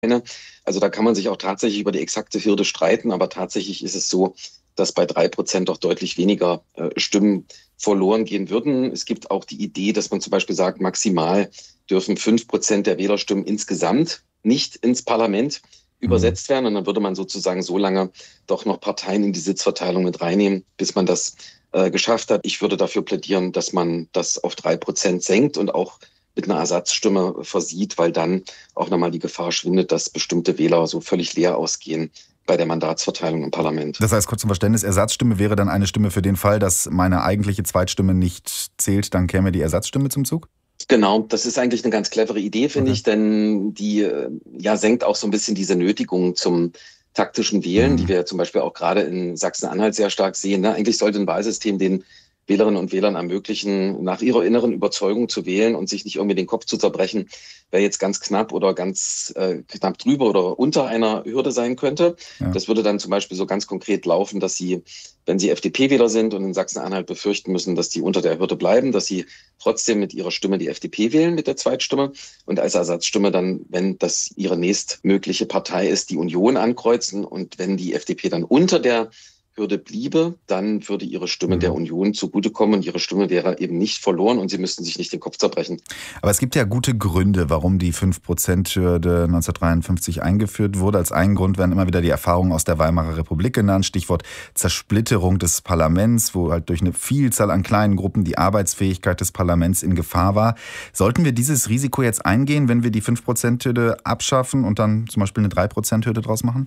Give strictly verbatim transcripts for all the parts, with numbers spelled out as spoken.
Also da kann man sich auch tatsächlich über die exakte Hürde streiten, aber tatsächlich ist es so, dass bei drei Prozent doch deutlich weniger äh, Stimmen verloren gehen würden. Es gibt auch die Idee, dass man zum Beispiel sagt, maximal dürfen fünf Prozent der Wählerstimmen insgesamt nicht ins Parlament Mhm. übersetzt werden. Und dann würde man sozusagen so lange doch noch Parteien in die Sitzverteilung mit reinnehmen, bis man das äh, geschafft hat. Ich würde dafür plädieren, dass man das auf drei Prozent senkt und auch mit einer Ersatzstimme versieht, weil dann auch nochmal die Gefahr schwindet, dass bestimmte Wähler so völlig leer ausgehen bei der Mandatsverteilung im Parlament. Das heißt, kurz zum Verständnis, Ersatzstimme wäre dann eine Stimme für den Fall, dass meine eigentliche Zweitstimme nicht zählt, dann käme die Ersatzstimme zum Zug? Genau, das ist eigentlich eine ganz clevere Idee, finde Okay. ich, denn die äh, ja senkt auch so ein bisschen diese Nötigung zum taktischen Wählen, die Mhm. wir zum Beispiel auch gerade in Sachsen-Anhalt sehr stark sehen. Ne? Eigentlich sollte ein Wahlsystem den Wählerinnen und Wählern ermöglichen, nach ihrer inneren Überzeugung zu wählen und sich nicht irgendwie den Kopf zu zerbrechen, wer jetzt ganz knapp oder ganz äh, knapp drüber oder unter einer Hürde sein könnte. Ja. Das würde dann zum Beispiel so ganz konkret laufen, dass Sie, wenn Sie F D P-Wähler sind und in Sachsen-Anhalt befürchten müssen, dass die unter der Hürde bleiben, dass Sie trotzdem mit ihrer Stimme die F D P wählen, mit der Zweitstimme, und als Ersatzstimme dann, wenn das ihre nächstmögliche Partei ist, die Union ankreuzen, und wenn die F D P dann unter der Hürde bliebe, dann würde ihre Stimme der Mhm. Union zugutekommen und ihre Stimme wäre eben nicht verloren und sie müssten sich nicht den Kopf zerbrechen. Aber es gibt ja gute Gründe, warum die fünf Prozent Hürde neunzehnhundertdreiundfünfzig eingeführt wurde. Als einen Grund werden immer wieder die Erfahrungen aus der Weimarer Republik genannt. Stichwort Zersplitterung des Parlaments, wo halt durch eine Vielzahl an kleinen Gruppen die Arbeitsfähigkeit des Parlaments in Gefahr war. Sollten wir dieses Risiko jetzt eingehen, wenn wir die fünf Prozent Hürde abschaffen und dann zum Beispiel eine drei Prozent Hürde draus machen?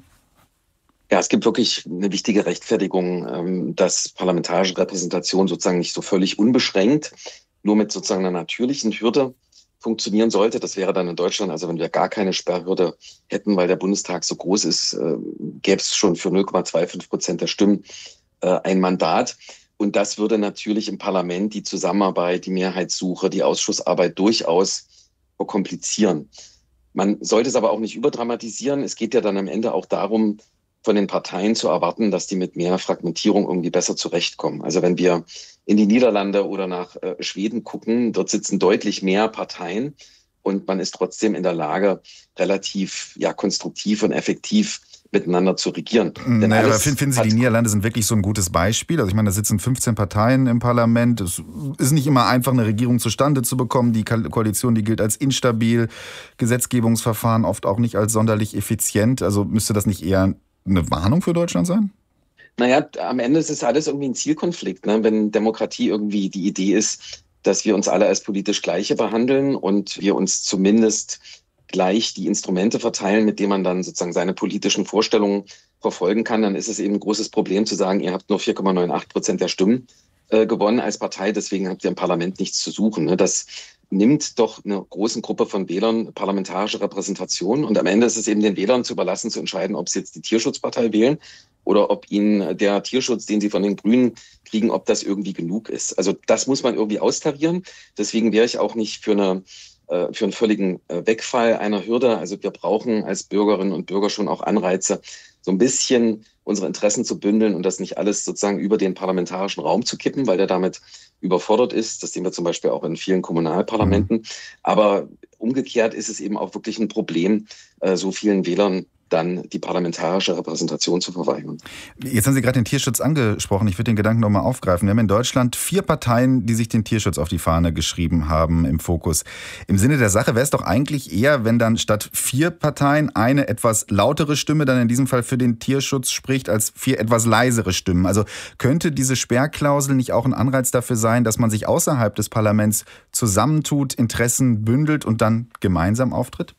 Ja, es gibt wirklich eine wichtige Rechtfertigung, ähm, dass parlamentarische Repräsentation sozusagen nicht so völlig unbeschränkt nur mit sozusagen einer natürlichen Hürde funktionieren sollte. Das wäre dann in Deutschland, also wenn wir gar keine Sperrhürde hätten, weil der Bundestag so groß ist, äh, gäbe es schon für null Komma fünfundzwanzig Prozent der Stimmen äh, ein Mandat. Und das würde natürlich im Parlament die Zusammenarbeit, die Mehrheitssuche, die Ausschussarbeit durchaus verkomplizieren. Man sollte es aber auch nicht überdramatisieren. Es geht ja dann am Ende auch darum, von den Parteien zu erwarten, dass die mit mehr Fragmentierung irgendwie besser zurechtkommen. Also wenn wir in die Niederlande oder nach äh, Schweden gucken, dort sitzen deutlich mehr Parteien und man ist trotzdem in der Lage, relativ ja, konstruktiv und effektiv miteinander zu regieren. Denn Naja, aber alles finden Sie, die hat Niederlande sind wirklich so ein gutes Beispiel? Also ich meine, da sitzen fünfzehn Parteien im Parlament. Es ist nicht immer einfach, eine Regierung zustande zu bekommen. Die Koalition, die gilt als instabil. Gesetzgebungsverfahren oft auch nicht als sonderlich effizient. Also müsste das nicht eher eine Warnung für Deutschland sein? Naja, am Ende ist es alles irgendwie ein Zielkonflikt, ne? Wenn Demokratie irgendwie die Idee ist, dass wir uns alle als politisch Gleiche behandeln und wir uns zumindest gleich die Instrumente verteilen, mit denen man dann sozusagen seine politischen Vorstellungen verfolgen kann, dann ist es eben ein großes Problem zu sagen, ihr habt nur vier Komma achtzig Prozent der Stimmen äh, gewonnen als Partei, deswegen habt ihr im Parlament nichts zu suchen. Ne? Das nimmt doch einer großen Gruppe von Wählern parlamentarische Repräsentation. Und am Ende ist es eben den Wählern zu überlassen, zu entscheiden, ob sie jetzt die Tierschutzpartei wählen oder ob ihnen der Tierschutz, den sie von den Grünen kriegen, ob das irgendwie genug ist. Also das muss man irgendwie austarieren. Deswegen wäre ich auch nicht für eine äh, für einen völligen äh, Wegfall einer Hürde. Also wir brauchen als Bürgerinnen und Bürger schon auch Anreize, so ein bisschen unsere Interessen zu bündeln und das nicht alles sozusagen über den parlamentarischen Raum zu kippen, weil der damit überfordert ist. Das sehen wir zum Beispiel auch in vielen Mhm. Kommunalparlamenten. Aber umgekehrt ist es eben auch wirklich ein Problem, äh, so vielen Wählern dann die parlamentarische Repräsentation zu verweigern. Jetzt haben Sie gerade den Tierschutz angesprochen. Ich würde den Gedanken nochmal aufgreifen. Wir haben in Deutschland vier Parteien, die sich den Tierschutz auf die Fahne geschrieben haben im Fokus. Im Sinne der Sache wäre es doch eigentlich eher, wenn dann statt vier Parteien eine etwas lautere Stimme dann in diesem Fall für den Tierschutz spricht, als vier etwas leisere Stimmen. Also könnte diese Sperrklausel nicht auch ein Anreiz dafür sein, dass man sich außerhalb des Parlaments zusammentut, Interessen bündelt und dann gemeinsam auftritt?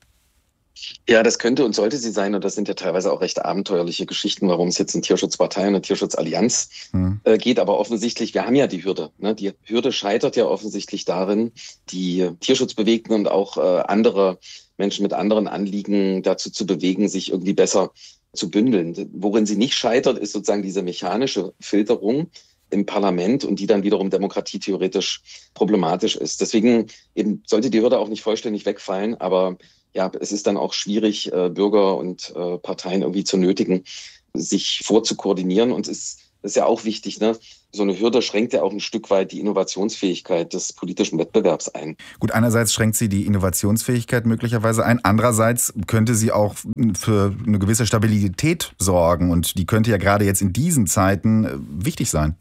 Ja, das könnte und sollte sie sein. Und das sind ja teilweise auch recht abenteuerliche Geschichten, warum es jetzt eine Tierschutzpartei und eine Tierschutzallianz Hm. äh, geht. Aber offensichtlich, wir haben ja die Hürde. Ne? Die Hürde scheitert ja offensichtlich darin, die Tierschutzbewegten und auch äh, andere Menschen mit anderen Anliegen dazu zu bewegen, sich irgendwie besser zu bündeln. Worin sie nicht scheitert, ist sozusagen diese mechanische Filterung im Parlament und die dann wiederum demokratietheoretisch problematisch ist. Deswegen eben sollte die Hürde auch nicht vollständig wegfallen, aber ja, es ist dann auch schwierig, Bürger und Parteien irgendwie zu nötigen, sich vorzukoordinieren. Und es Das ist ja auch wichtig, ne? So eine Hürde schränkt ja auch ein Stück weit die Innovationsfähigkeit des politischen Wettbewerbs ein. Gut, einerseits schränkt sie die Innovationsfähigkeit möglicherweise ein, andererseits könnte sie auch für eine gewisse Stabilität sorgen und die könnte ja gerade jetzt in diesen Zeiten wichtig sein.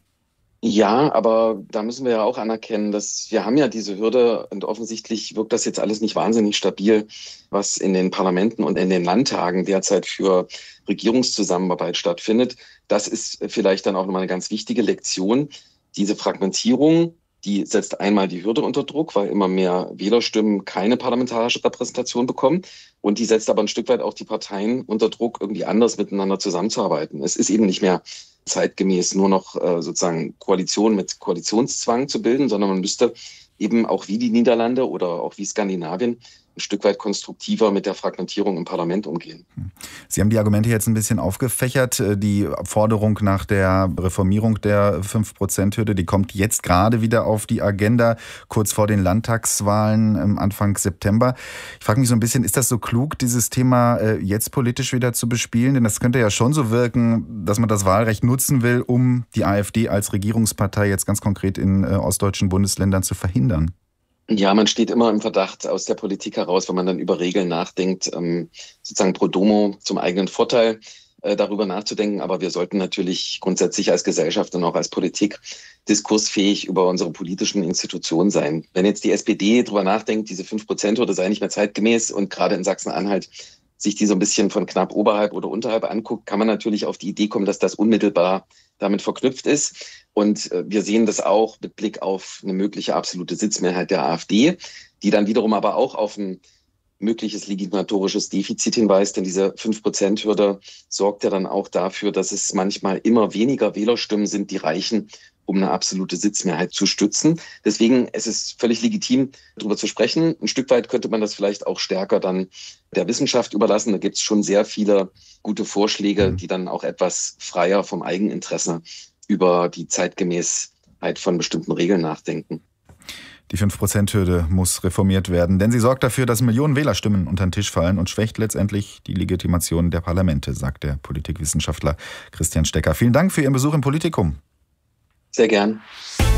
Ja, aber da müssen wir ja auch anerkennen, dass wir haben ja diese Hürde und offensichtlich wirkt das jetzt alles nicht wahnsinnig stabil, was in den Parlamenten und in den Landtagen derzeit für Regierungszusammenarbeit stattfindet. Das ist vielleicht dann auch nochmal eine ganz wichtige Lektion. Diese Fragmentierung, die setzt einmal die Hürde unter Druck, weil immer mehr Wählerstimmen keine parlamentarische Repräsentation bekommen. Und die setzt aber ein Stück weit auch die Parteien unter Druck, irgendwie anders miteinander zusammenzuarbeiten. Es ist eben nicht mehr zeitgemäß nur noch äh, sozusagen Koalition mit Koalitionszwang zu bilden, sondern man müsste eben auch wie die Niederlande oder auch wie Skandinavien ein Stück weit konstruktiver mit der Fragmentierung im Parlament umgehen. Sie haben die Argumente jetzt ein bisschen aufgefächert. Die Forderung nach der Reformierung der fünf Prozent Hürde, die kommt jetzt gerade wieder auf die Agenda, kurz vor den Landtagswahlen Anfang September. Ich frage mich so ein bisschen, ist das so klug, dieses Thema jetzt politisch wieder zu bespielen? Denn das könnte ja schon so wirken, dass man das Wahlrecht nutzen will, um die AfD als Regierungspartei jetzt ganz konkret in ostdeutschen Bundesländern zu verhindern. Ja, man steht immer im Verdacht aus der Politik heraus, wenn man dann über Regeln nachdenkt, sozusagen pro domo zum eigenen Vorteil darüber nachzudenken. Aber wir sollten natürlich grundsätzlich als Gesellschaft und auch als Politik diskursfähig über unsere politischen Institutionen sein. Wenn jetzt die S P D darüber nachdenkt, diese fünf Prozent Hürde sei nicht mehr zeitgemäß und gerade in Sachsen-Anhalt sich die so ein bisschen von knapp oberhalb oder unterhalb anguckt, kann man natürlich auf die Idee kommen, dass das unmittelbar damit verknüpft ist. Und wir sehen das auch mit Blick auf eine mögliche absolute Sitzmehrheit der AfD, die dann wiederum aber auch auf ein mögliches legitimatorisches Defizit hinweist. Denn diese fünf Prozent Hürde sorgt ja dann auch dafür, dass es manchmal immer weniger Wählerstimmen sind, die reichen, um eine absolute Sitzmehrheit zu stützen. Deswegen es ist es völlig legitim, darüber zu sprechen. Ein Stück weit könnte man das vielleicht auch stärker dann der Wissenschaft überlassen. Da gibt es schon sehr viele gute Vorschläge, die dann auch etwas freier vom Eigeninteresse über die Zeitgemäßheit von bestimmten Regeln nachdenken. Die fünf Prozent Hürde muss reformiert werden, denn sie sorgt dafür, dass Millionen Wählerstimmen unter den Tisch fallen und schwächt letztendlich die Legitimation der Parlamente, sagt der Politikwissenschaftler Christian Stecker. Vielen Dank für Ihren Besuch im Politikum. Sehr gern.